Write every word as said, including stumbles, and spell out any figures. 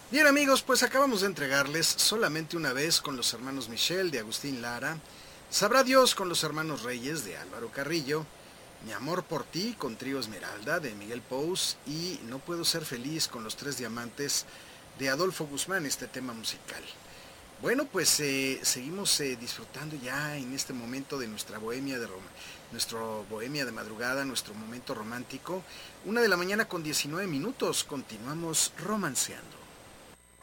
Bien amigos, pues acabamos de entregarles Solamente una vez con los hermanos Michel de Agustín Lara, Sabrá Dios con los hermanos Reyes de Álvaro Carrillo, Mi amor por ti con Trío Esmeralda de Miguel Pous y No puedo ser feliz con los Tres Diamantes de Adolfo Guzmán, este tema musical. Bueno, pues eh, seguimos eh, disfrutando ya en este momento de nuestra bohemia de Roma, nuestro bohemia de madrugada, nuestro momento romántico. Una de la mañana con diecinueve minutos, continuamos romanceando.